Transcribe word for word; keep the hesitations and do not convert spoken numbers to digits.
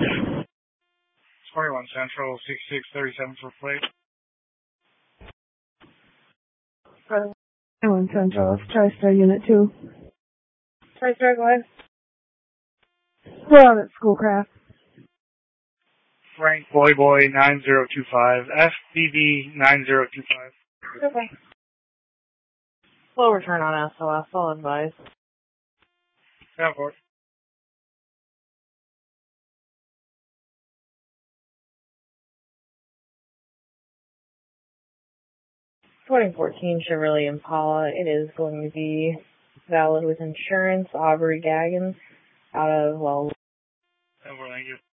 twenty-one Central, sixty-six thirty-seven for plate. twenty-one Central, TriStar Unit two. TriStar, go ahead. We're out at Schoolcraft. Frank Boy Boy nine zero two five, F B B nine zero two five. Okay. Slow return on S O S, I'll advise. Yeah, for it. twenty fourteen Chevrolet Impala. It is going to be valid with insurance. Aubrey Gaggins out of, well... Yeah, for it, thank you.